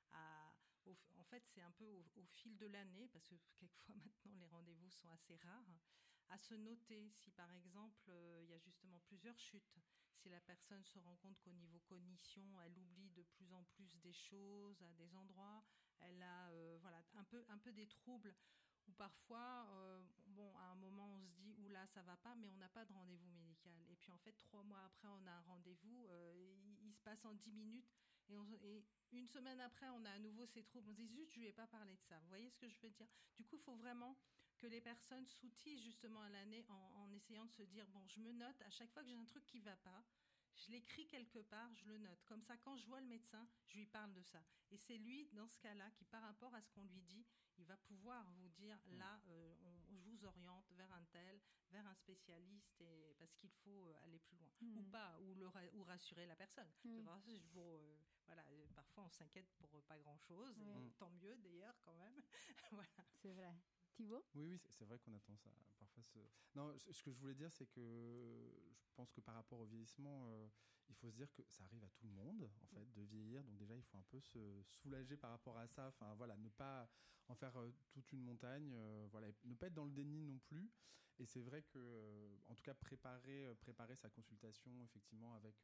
S4: en fait, c'est un peu au fil de l'année, parce que quelquefois maintenant les rendez-vous sont assez rares, à se noter si par exemple il y a justement plusieurs chutes, si la personne se rend compte qu'au niveau cognition, elle oublie de plus en plus des choses à des endroits, elle a voilà, un peu des troubles, ou parfois, bon, à un moment, on se dit, oula, ça va pas, mais on n'a pas de rendez-vous médical. Et puis, en fait, 3 mois après, on a un rendez-vous, il se passe en 10 minutes, et une semaine après, on a à nouveau ces troubles. On se dit, zut, je lui ai pas parlé de ça. Vous voyez ce que je veux dire? Du coup, il faut vraiment que les personnes s'outillent justement à l'année en essayant de se dire, bon, je me note, à chaque fois que j'ai un truc qui va pas, je l'écris quelque part, je le note. Comme ça, quand je vois le médecin, je lui parle de ça. Et c'est lui, dans ce cas-là, qui, par rapport à ce qu'on lui dit, il va pouvoir vous dire, là, je vous oriente vers un tel, vers un spécialiste, parce qu'il faut aller plus loin. Ou pas, ou rassurer la personne. Bon, voilà, parfois, on s'inquiète pour pas grand-chose, et tant mieux, d'ailleurs, quand même. Voilà.
S1: C'est vrai. Thibaut?
S3: Oui, c'est vrai qu'on a tendance à parfois se... Non, ce que je voulais dire, c'est que je pense que par rapport au vieillissement, il faut se dire que ça arrive à tout le monde, en fait, de vieillir. Donc déjà, il faut un peu se soulager par rapport à ça. Enfin, voilà, ne pas en faire toute une montagne. Voilà, ne pas être dans le déni non plus. Et c'est vrai que, en tout cas, préparer sa consultation, effectivement, avec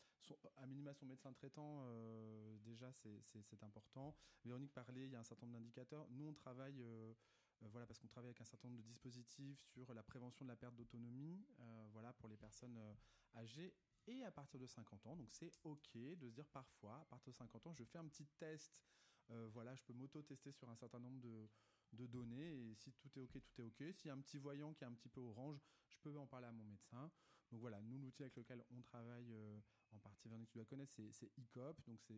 S3: à minima son médecin traitant, déjà, c'est important. Véronique parlait, il y a un certain nombre d'indicateurs. Nous, on travaille... voilà, parce qu'on travaille avec un certain nombre de dispositifs sur la prévention de la perte d'autonomie, voilà, pour les personnes âgées et à partir de 50 ans. Donc c'est OK de se dire parfois, à partir de 50 ans, je fais un petit test. Voilà, je peux m'auto-tester sur un certain nombre de données, et si tout est OK, tout est OK. S'il y a un petit voyant qui est un petit peu orange, je peux en parler à mon médecin. Donc voilà, nous, l'outil avec lequel on travaille, en partie, Véronique, tu dois connaître, c'est ICOPE, donc c'est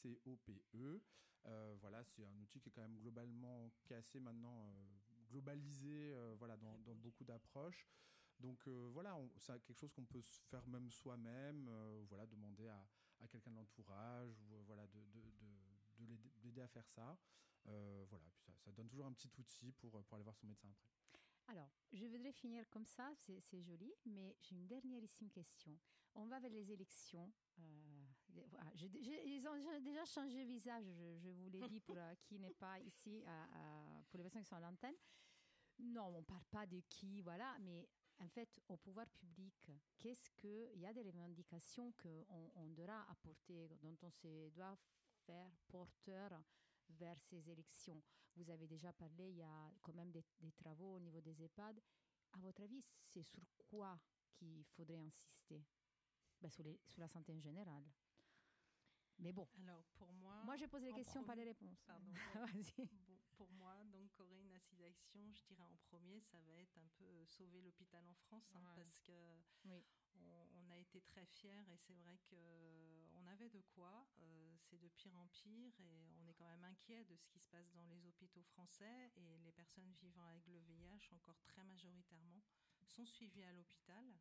S3: ICOPE. Voilà, c'est un outil qui est quand même globalement cassé maintenant, globalisé, voilà, dans beaucoup d'approches. Donc voilà, c'est quelque chose qu'on peut faire même soi-même, voilà, demander à quelqu'un de l'entourage, ou voilà, de l'aider à faire ça. Voilà, puis ça donne toujours un petit outil pour aller voir son médecin après.
S1: Alors, je voudrais finir comme ça, c'est joli, mais j'ai une dernièrissime question. On va vers les élections. Voilà, ils ont déjà changé de visage, je vous l'ai dit pour qui n'est pas ici, pour les personnes qui sont à l'antenne. Non, on ne parle pas de qui, voilà, mais en fait, au pouvoir public, qu'est-ce qu'il y a des revendications qu'on doit apporter, dont on se doit faire porteur vers ces élections. Vous avez déjà parlé, il y a quand même des travaux au niveau des EHPAD. À votre avis, c'est sur quoi qu'il faudrait insister? Sur la santé en général. Mais bon.
S4: Alors pour
S1: Moi je pose les questions, pas les réponses.
S4: Pardon.
S1: Vas-y.
S4: Bon, pour moi, donc Corinne Acide-Action, je dirais en premier, ça va être un peu sauver l'hôpital en France, hein, parce que
S1: oui.
S4: on a été très fiers et c'est vrai qu'on avait de quoi. C'est de pire en pire et on est quand même inquiet de ce qui se passe dans les hôpitaux français et les personnes vivant avec le VIH, encore très majoritairement, sont suivies à l'hôpital.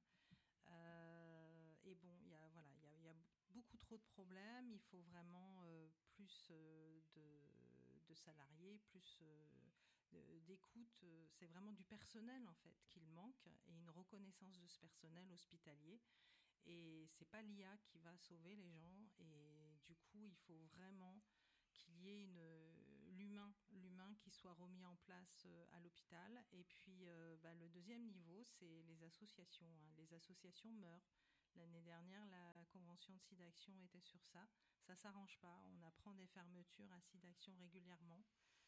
S4: Et bon, il y a beaucoup trop de problèmes. Il faut vraiment plus de salariés, plus d'écoute. C'est vraiment du personnel en fait qu'il manque et une reconnaissance de ce personnel hospitalier. Et c'est pas l'IA qui va sauver les gens. Et du coup, il faut vraiment qu'il y ait l'humain qui soit remis en place à l'hôpital. Et puis, le deuxième niveau, c'est les associations. Hein. Les associations meurent. L'année dernière, la convention de SIDAction était sur ça. Ça s'arrange pas. On apprend des fermetures à SIDAction régulièrement.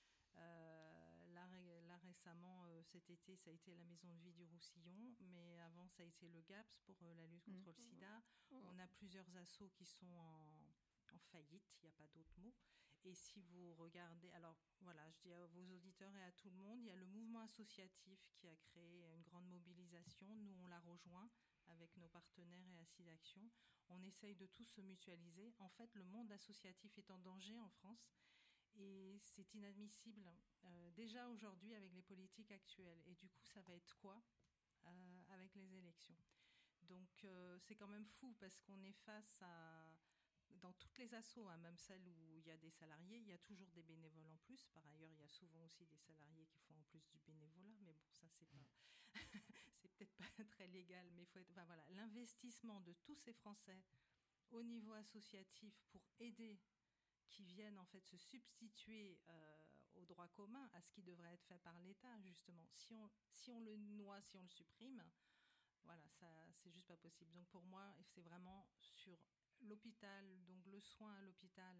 S4: Là récemment, cet été, ça a été la Maison de Vie du Roussillon, mais avant, ça a été le GAPS pour la lutte contre le sida. On a plusieurs assos qui sont en faillite, il n'y a pas d'autre mot. Et si vous regardez, alors voilà, je dis à vos auditeurs et à tout le monde, il y a le mouvement associatif qui a créé une grande mobilisation. Nous, on l'a rejoint avec nos partenaires et SIDAction. On essaye de tous se mutualiser. En fait, le monde associatif est en danger en France. Et c'est inadmissible déjà aujourd'hui avec les politiques actuelles. Et du coup, ça va être quoi avec les élections? Donc, c'est quand même fou parce qu'on est face à... Dans toutes les assos, hein, même celles où il y a des salariés, il y a toujours des bénévoles en plus. Par ailleurs, il y a souvent aussi des salariés qui font en plus du bénévolat. Mais bon, ça, c'est pas... c'est peut-être pas très légal, mais il faut être... Enfin, voilà, l'investissement de tous ces Français au niveau associatif pour aider qui viennent en fait se substituer au droit commun, à ce qui devrait être fait par l'État, justement. Si on le noie, si on le supprime, voilà, ça, c'est juste pas possible. Donc pour moi, c'est vraiment sur l'hôpital, donc le soin à l'hôpital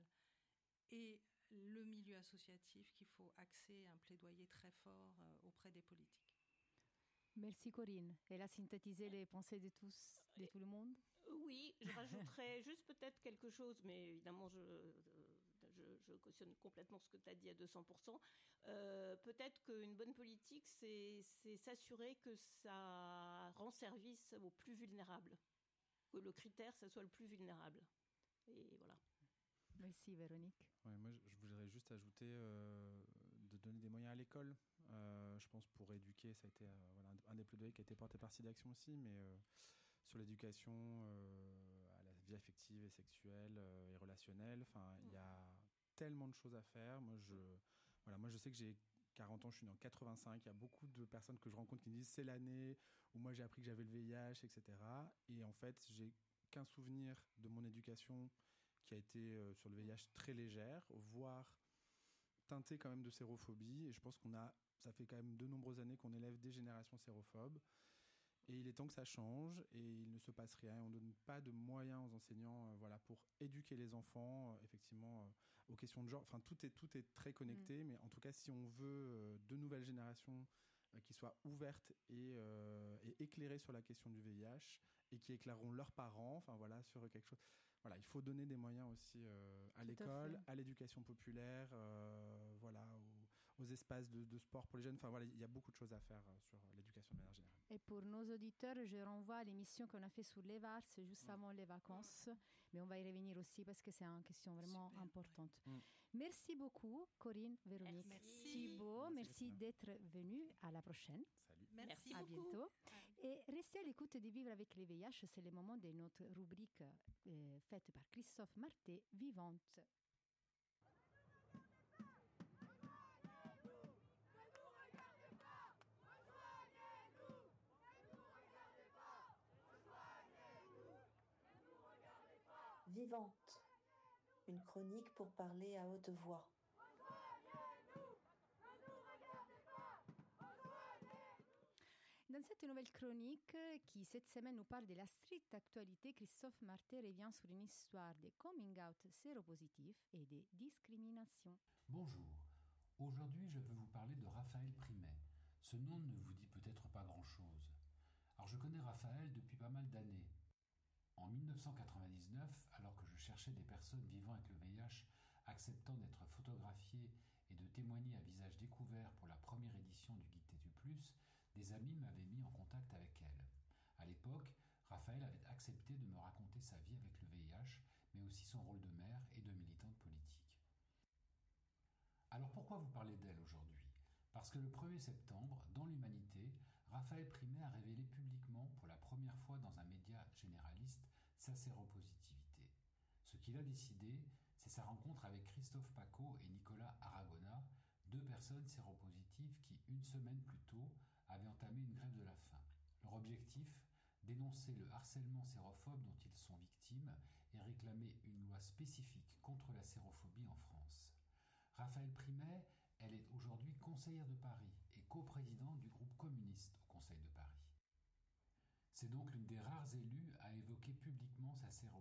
S4: et le milieu associatif qu'il faut axer un plaidoyer très fort auprès des politiques.
S1: Merci Corinne. Elle a synthétisé les pensées de tout le monde.
S2: Oui, je rajouterais juste peut-être quelque chose, mais évidemment, je cautionne complètement ce que tu as dit à 200%. Peut-être qu'une bonne politique, c'est s'assurer que ça rend service aux plus vulnérables. Que le critère, ça soit le plus vulnérable. Et voilà.
S1: Merci Véronique.
S3: Ouais, moi, je voudrais juste ajouter de donner des moyens à l'école. Je pense pour éduquer, ça a été un des plaidoyers qui a été porté par SIDAction aussi, mais sur l'éducation à la vie affective et sexuelle et relationnelle. Enfin, il y a tellement de choses à faire. Moi, je sais que j'ai 40 ans, je suis né en 85. Il y a beaucoup de personnes que je rencontre qui me disent c'est l'année où moi j'ai appris que j'avais le VIH, etc. Et en fait, j'ai qu'un souvenir de mon éducation qui a été sur le VIH très légère, voire teintée quand même de sérophobie. Et je pense ça fait quand même de nombreuses années qu'on élève des générations sérophobes. Et il est temps que ça change et il ne se passe rien. On ne donne pas de moyens aux enseignants pour éduquer les enfants, effectivement, aux questions de genre. Enfin, tout est très connecté, mais en tout cas, si on veut de nouvelles générations qui soient ouvertes et éclairées sur la question du VIH et qui éclaireront leurs parents, enfin voilà, sur quelque chose. Voilà, il faut donner des moyens aussi à l'école, à l'éducation populaire, voilà, aux espaces de sport pour les jeunes. Enfin voilà, il y a beaucoup de choses à faire sur l'éducation de manière générale.
S1: Et pour nos auditeurs, je renvoie à l'émission qu'on a fait sur les VARS juste avant les vacances. Mais on va y revenir aussi parce que c'est une question vraiment importante. Merci beaucoup, Corinne, Véronique, Thibaut. Merci d'être venue. À la prochaine.
S3: Salut.
S2: Merci
S1: à
S2: beaucoup.
S1: Bientôt. Et restez à l'écoute de Vivre avec les VIH. C'est le moment de notre rubrique faite par Christophe Marté, Vivante.
S5: Vivante, une chronique pour parler à haute voix.
S1: Dans Dans cette nouvelle chronique, qui cette semaine nous parle de la stricte actualité, Christophe Marté revient sur une histoire de coming out séropositif et de discrimination.
S6: Bonjour, aujourd'hui je veux vous parler de Raphaël Primet. Ce nom ne vous dit peut-être pas grand-chose. Alors je connais Raphaël depuis pas mal d'années. En 1999, alors que je cherchais des personnes vivant avec le VIH acceptant d'être photographiées et de témoigner à visage découvert pour la première édition du Guide TTU+, des amis m'avaient mis en contact avec elle. À l'époque, Raphaël avait accepté de me raconter sa vie avec le VIH, mais aussi son rôle de mère et de militante politique. Alors pourquoi vous parler d'elle aujourd'hui ? Parce que le 1er septembre, dans l'Humanité, Raphaël Primet a révélé publiquement pour la première fois dans un média généraliste sa séropositivité. Ce qu'il a décidé, c'est sa rencontre avec Christophe Paco et Nicolas Aragona, 2 personnes séropositives qui, une semaine plus tôt, avaient entamé une grève de la faim. Leur objectif, dénoncer le harcèlement sérophobe dont ils sont victimes et réclamer une loi spécifique contre la sérophobie en France. Raphaël Primet, elle est aujourd'hui conseillère de Paris et coprésidente du groupe communiste au Conseil de Paris. C'est donc l'une des rares élues à évoquer publiquement sa séropositivité.